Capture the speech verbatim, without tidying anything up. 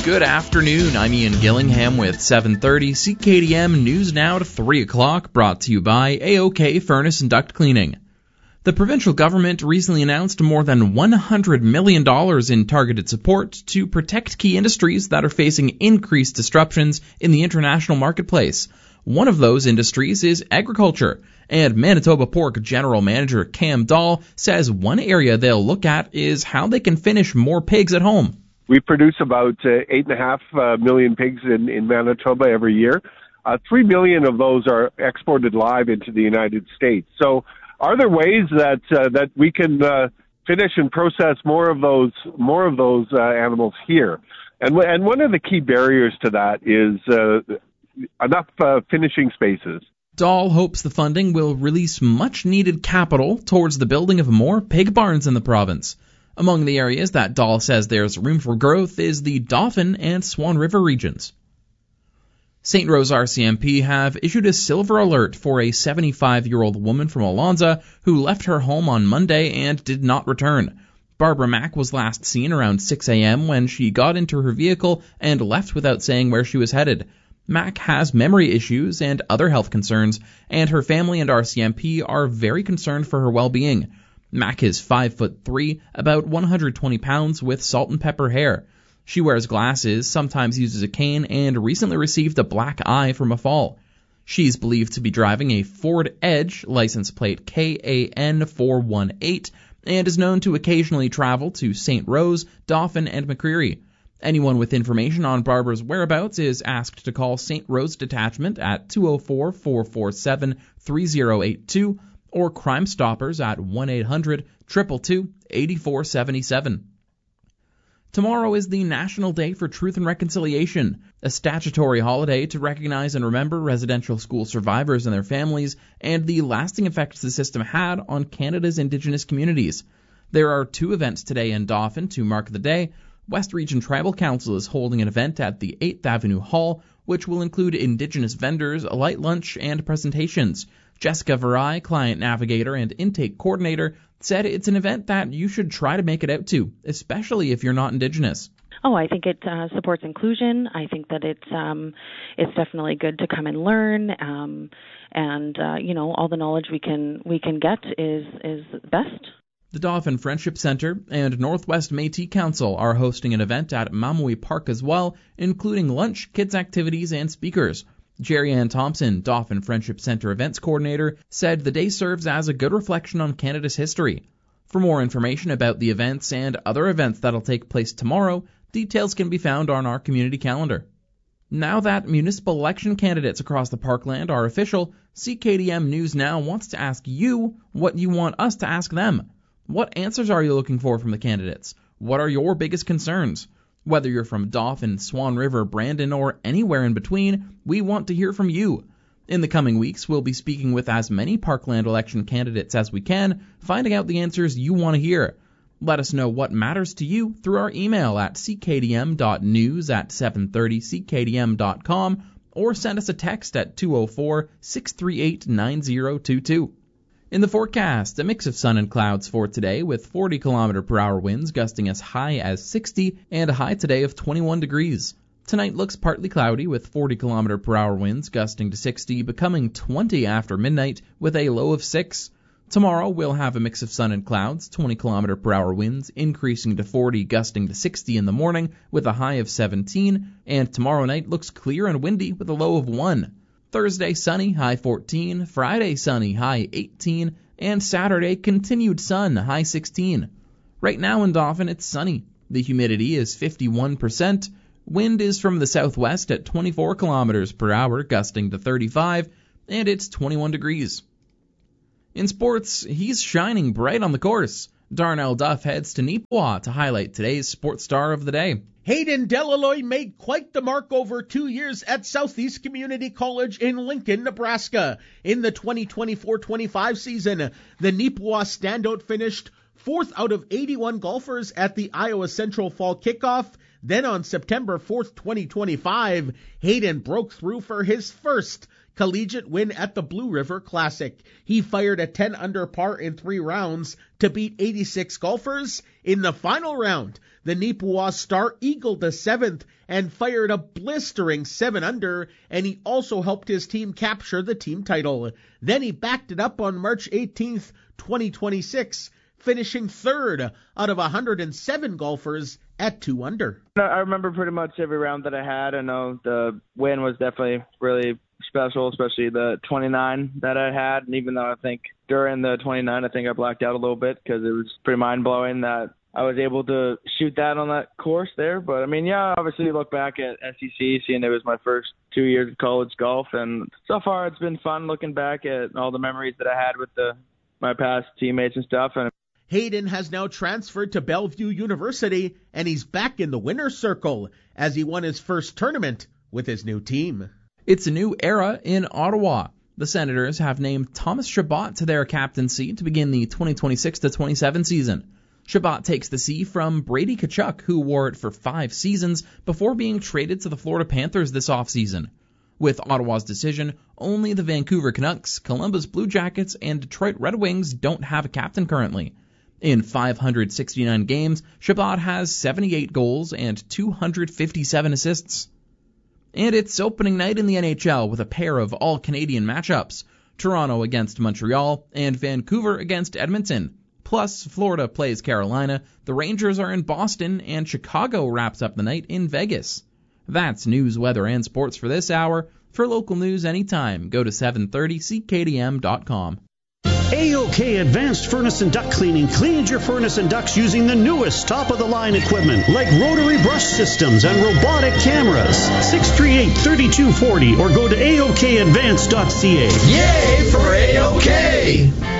Good afternoon, I'm Ian Gillingham with seven thirty C K D M News Now to three o'clock, brought to you by A O K Furnace and Duct Cleaning. The provincial government recently announced more than one hundred million dollars in targeted support to protect key industries that are facing increased disruptions in the international marketplace. One of those industries is agriculture, and Manitoba Pork General Manager Cam Dahl says one area they'll look at is how they can finish more pigs at home. We produce about uh, eight and a half uh, million pigs in, in Manitoba every year. Uh, three million of those are exported live into the United States. So, are there ways that uh, that we can uh, finish and process more of those more of those uh, animals here? And w- and one of the key barriers to that is uh, enough uh, finishing spaces. Dahl hopes the funding will release much-needed capital towards the building of more pig barns in the province. Among the areas that Dahl says there's room for growth is the Dauphin and Swan River regions. Saint Rose R C M P have issued a silver alert for a seventy-five-year-old woman from Alonza who left her home on Monday and did not return. Barbara Mack was last seen around six a.m. when she got into her vehicle and left without saying where she was headed. Mack has memory issues and other health concerns, and her family and R C M P are very concerned for her well-being. Mack is five foot three, about one hundred twenty pounds, with salt and pepper hair. She wears glasses, sometimes uses a cane, and recently received a black eye from a fall. She's believed to be driving a Ford Edge, license plate K A N four one eight, and is known to occasionally travel to Saint Rose, Dauphin, and McCreary. Anyone with information on Barbara's whereabouts is asked to call Saint Rose Detachment at two oh four, four four seven, three oh eight two or Crime Stoppers at one eight hundred, two two two, eight four seven seven. Tomorrow is the National Day for Truth and Reconciliation, a statutory holiday to recognize and remember residential school survivors and their families and the lasting effects the system had on Canada's Indigenous communities. There are two events today in Dauphin to mark the day. West Region Tribal Council is holding an event at the eighth Avenue Hall, which will include Indigenous vendors, a light lunch, and presentations. Jessica Varai, Client Navigator and Intake Coordinator, said it's an event that you should try to make it out to, especially if you're not Indigenous. Oh, I think it uh, supports inclusion. I think that it's um, it's definitely good to come and learn, um, and uh, you know, all the knowledge we can we can get is is best. The Dauphin Friendship Centre and Northwest Métis Council are hosting an event at Mamui Park as well, including lunch, kids' activities, and speakers. Jerry Ann Thompson, Dauphin Friendship Centre Events Coordinator, said the day serves as a good reflection on Canada's history. For more information about the events and other events that'll take place tomorrow, details can be found on our community calendar. Now that municipal election candidates across the Parkland are official, C K D M News Now wants to ask you what you want us to ask them. What answers are you looking for from the candidates? What are your biggest concerns? Whether you're from Dauphin, Swan River, Brandon, or anywhere in between, we want to hear from you. In the coming weeks, we'll be speaking with as many Parkland election candidates as we can, finding out the answers you want to hear. Let us know what matters to you through our email at c k d m dot news at seven thirty c k d m dot com or send us a text at two oh four, six three eight, nine oh two two. In the forecast, a mix of sun and clouds for today with forty kilometer per hour winds gusting as high as sixty and a high today of twenty-one degrees. Tonight looks partly cloudy with forty kilometer per hour winds gusting to sixty, becoming twenty after midnight with a low of six. Tomorrow we'll have a mix of sun and clouds, twenty kilometer per hour winds increasing to forty, gusting to sixty in the morning with a high of seventeen, and tomorrow night looks clear and windy with a low of one. Thursday sunny, high fourteen, Friday sunny, high eighteen, and Saturday continued sun, high sixteen. Right now in Dauphin it's sunny. The humidity is fifty-one percent. Wind is from the southwest at twenty-four kilometers per hour, gusting to thirty-five, and it's twenty-one degrees. In sports, he's shining bright on the course. Darnell Duff heads to Neepawa to highlight today's sports star of the day. Hayden Delaloy made quite the mark over two years at Southeast Community College in Lincoln, Nebraska. In the twenty twenty-four twenty-five season, the Neepawa standout finished fourth out of eighty-one golfers at the Iowa Central Fall Kickoff. Then on September fourth, twenty twenty-five, Hayden broke through for his first collegiate win at the Blue River Classic. He fired a ten under par in three rounds to beat eighty-six golfers. In the final round, the Nipawin star eagled the seventh and fired a blistering seven under, and he also helped his team capture the team title. Then he backed it up on March eighteenth, twenty twenty-six, finishing third out of one hundred seven golfers at two under. I remember pretty much every round that I had. I know the win was definitely really special, especially the twenty-nine that I had. And even though I think during the twenty-nine, I think I blacked out a little bit because it was pretty mind-blowing that I was able to shoot that on that course there. But, I mean, yeah, obviously you look back at S E C, seeing it was my first two years of college golf. And so far it's been fun looking back at all the memories that I had with the my past teammates and stuff. And Hayden has now transferred to Bellevue University, and he's back in the winner's circle as he won his first tournament with his new team. It's a new era in Ottawa. The Senators have named Thomas Chabot to their captaincy to begin the twenty twenty-six to twenty-seven season. Chabot takes the C from Brady Tkachuk, who wore it for five seasons before being traded to the Florida Panthers this offseason. With Ottawa's decision, only the Vancouver Canucks, Columbus Blue Jackets, and Detroit Red Wings don't have a captain currently. In five hundred sixty-nine games, Chabot has seventy-eight goals and two hundred fifty-seven assists. And it's opening night in the N H L with a pair of all-Canadian matchups, Toronto against Montreal and Vancouver against Edmonton. Plus, Florida plays Carolina, the Rangers are in Boston, and Chicago wraps up the night in Vegas. That's news, weather, and sports for this hour. For local news anytime, go to seven thirty C K D M dot com. A O K Advanced Furnace and Duct Cleaning cleans your furnace and ducts using the newest top-of-the-line equipment like rotary brush systems and robotic cameras. six three eight, three two four zero or go to A O K advanced dot C A. Yay for A O K!